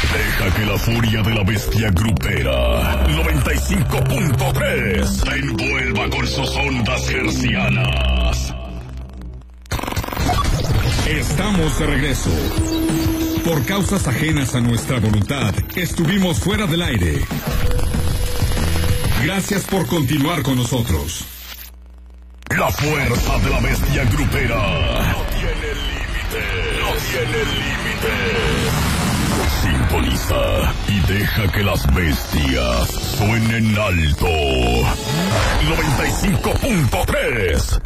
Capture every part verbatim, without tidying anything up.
Deja que la furia de la bestia grupera noventa y cinco punto tres te envuelva con sus ondas hercianas. Estamos de regreso. Por causas ajenas a nuestra voluntad, estuvimos fuera del aire. Gracias por continuar con nosotros. La fuerza de la bestia grupera no tiene límite, no tiene límite. Sintoniza y deja que las bestias suenen alto. noventa y cinco punto tres.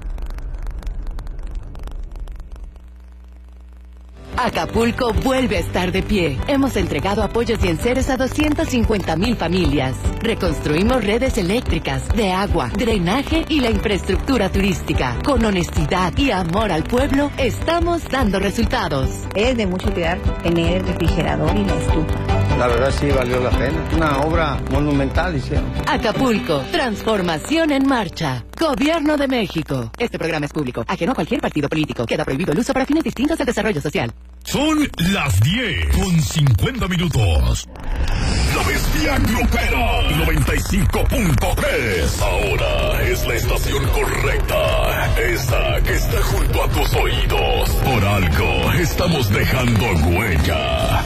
Acapulco vuelve a estar de pie. Hemos entregado apoyos y enseres a doscientas cincuenta mil familias. Reconstruimos redes eléctricas, de agua, drenaje y la infraestructura turística. Con honestidad y amor al pueblo, estamos dando resultados. Es de mucha utilidad tener el refrigerador y la estufa. La verdad sí valió la pena. Una obra monumental hicieron. Acapulco, transformación en marcha. Gobierno de México. Este programa es público, ajeno a cualquier partido político. Queda prohibido el uso para fines distintos del desarrollo social. Son las diez con cincuenta minutos. La bestia grupera noventa y cinco punto tres. Ahora es la estación correcta. Esa que está junto a tus oídos. Por algo estamos dejando huella.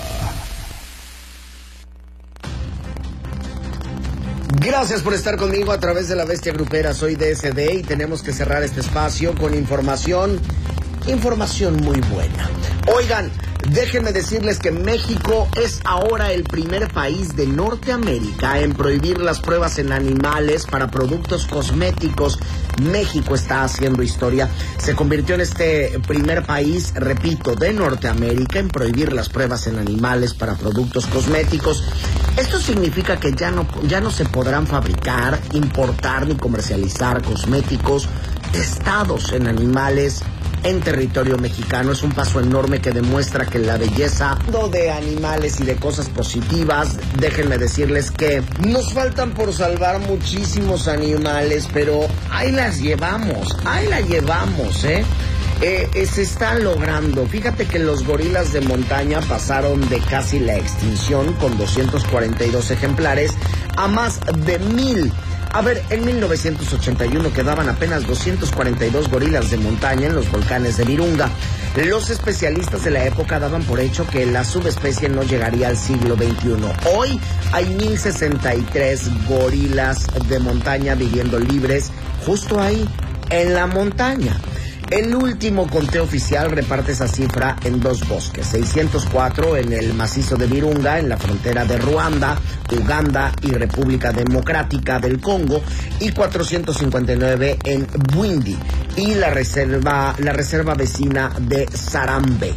Gracias por estar conmigo a través de la Bestia Grupera. Soy D S D y tenemos que cerrar este espacio con información, información muy buena. Oigan, déjenme decirles que México es ahora el primer país de Norteamérica en prohibir las pruebas en animales para productos cosméticos. México está haciendo historia. Se convirtió en este primer país, repito, de Norteamérica en prohibir las pruebas en animales para productos cosméticos. Esto significa que ya no, ya no se podrán fabricar, importar ni comercializar cosméticos testados en animales en territorio mexicano. Es un paso enorme que demuestra que la belleza de animales y de cosas positivas. Déjenme decirles que nos faltan por salvar muchísimos animales, pero ahí las llevamos, ahí la llevamos, ¿eh? Eh, eh, se está logrando. Fíjate que los gorilas de montaña pasaron de casi la extinción con doscientos cuarenta y dos ejemplares a más de mil. A ver, en mil novecientos ochenta y uno quedaban apenas doscientos cuarenta y dos gorilas de montaña en los volcanes de Virunga. Los especialistas de la época daban por hecho que la subespecie no llegaría al siglo veintiuno. Hoy hay mil sesenta y tres gorilas de montaña viviendo libres justo ahí, en la montaña. El último conteo oficial reparte esa cifra en dos bosques, seiscientos cuatro en el macizo de Virunga, en la frontera de Ruanda, Uganda y República Democrática del Congo, y cuatrocientos cincuenta y nueve en Bwindi y la reserva, la reserva vecina de Sarambe.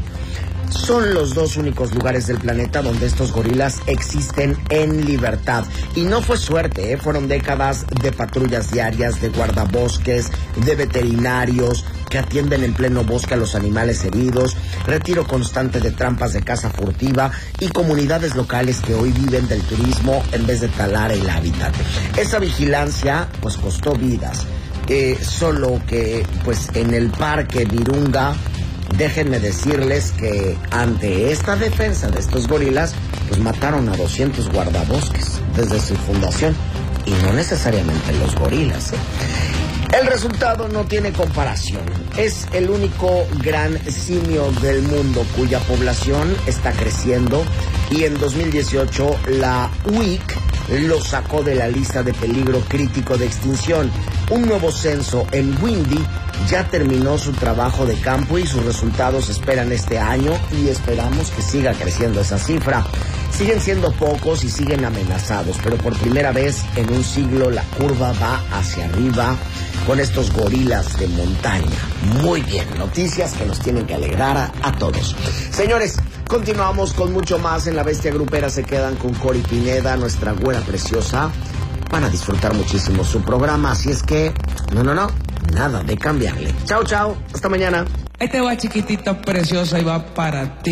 Son los dos únicos lugares del planeta donde estos gorilas existen en libertad. Y no fue suerte, ¿eh? Fueron décadas de patrullas diarias, de guardabosques, de veterinarios que atienden en pleno bosque a los animales heridos, retiro constante de trampas de caza furtiva y comunidades locales que hoy viven del turismo en vez de talar el hábitat. Esa vigilancia pues costó vidas. Eh, solo que pues en el parque Virunga, déjenme decirles que ante esta defensa de estos gorilas, pues mataron a doscientos guardabosques desde su fundación, y no necesariamente los gorilas, ¿eh? El resultado no tiene comparación. Es el único gran simio del mundo cuya población está creciendo, y en dos mil dieciocho la U I C lo sacó de la lista de peligro crítico de extinción. Un nuevo censo en Bwindi ya terminó su trabajo de campo y sus resultados esperan este año, y esperamos que siga creciendo esa cifra. Siguen siendo pocos y siguen amenazados, pero por primera vez en un siglo la curva va hacia arriba con estos gorilas de montaña. Muy bien, noticias que nos tienen que alegrar a, a todos. Señores, continuamos con mucho más en La Bestia Grupera. Se quedan con Cori Pineda, nuestra güera preciosa. Van a disfrutar muchísimo su programa, así es que, no, no, no, nada de cambiarle. Chao, chao, hasta mañana. Ahí te va, chiquitita preciosa, y va para ti.